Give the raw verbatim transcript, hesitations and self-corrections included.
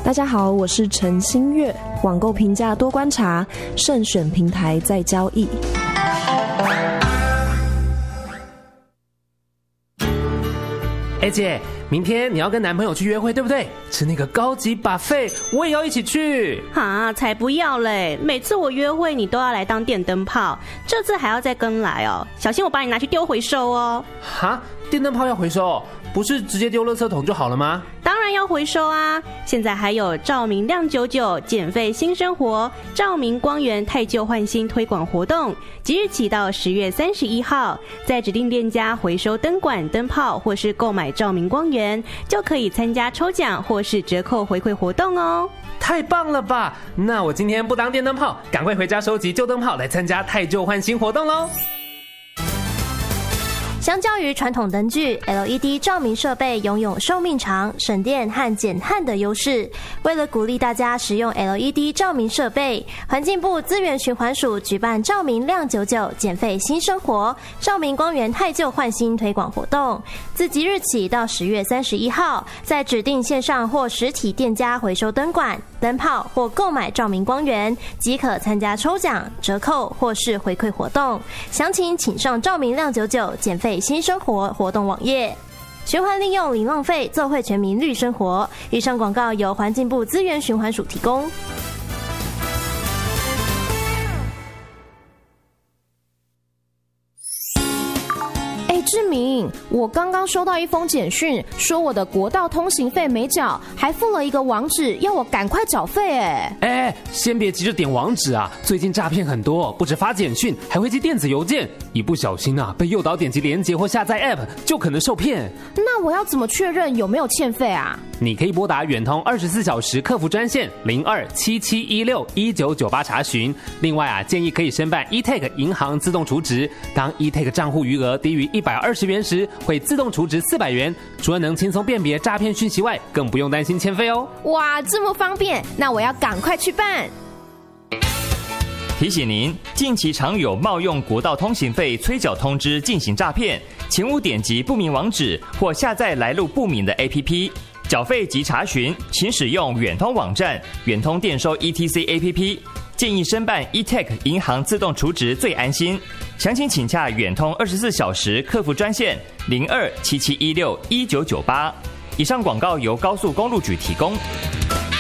大家好，我是陈新月。网购评价多观察，慎选平台再交易。 哎姐，明天你要跟男朋友去约会对不对？吃那个高级 buffet， 我也要一起去。 啊，才不要嘞！每次我约会你都要来当电灯泡，这次还要再跟来哦，小心我把你拿去丢回收哦。 哈，电灯泡要回收？不是直接丢垃圾桶就好了吗？ 当然要回收啊！现在还有照明亮九九减费新生活，照明光源汰旧换新推广活动，即日起到十月三十一号，在指定店家回收灯管、灯泡，或是购买照明光源，就可以参加抽奖或是折扣回馈活动哦。 太棒了吧！那我今天不当电灯泡，赶快回家收集旧灯泡来参加汰旧换新活动喽！ 相较于传统灯具 ，L E D 照明设备拥有寿命长、省电和减碳的优势。为了鼓励大家使用 L E D 照明设备，环境部资源循环署举办照明亮九九减费新生活照明光源汰旧换新推广活动，自即日起到十月三十一号，在指定线上或实体店家回收灯管、灯泡或购买照明光源，即可参加抽奖、折扣或是回馈活动。详情请上照明亮九九减费新生活活动网页。循环利用零浪费，奏会全民绿生活。以上广告由环境部资源循环署提供。 志明，我刚刚收到一封简讯，说我的国道通行费没缴，还附了一个网址，要我赶快缴费。哎哎，先别急着点网址啊！最近诈骗很多，不止发简讯，还会寄电子邮件，一不小心啊，被诱导点击连结或下载 App， 就可能受骗。 那我要怎么确认有没有欠费啊？ 你可以拨打远通二十四小时客服专线零二七七一六一九九八查询。另外啊，建议可以申办 eTag 银行自动储值，当 eTag 账户余额低于一百二十元时，会自动储值四百元。除了能轻松辨别诈骗讯息外，更不用担心欠费哦。 哇，这么方便，那我要赶快去办。 提醒您，近期常有冒用国道通行费催缴通知进行诈骗，请勿点击不明网址或下载来路不明的 A P P。缴费及查询，请使用远通网站、远通电收 E T C A P P。建议申办 eTag 银行自动储值最安心。详情请洽远通二十四小时客服专线零二七七一六一九九八。以上广告由高速公路局提供。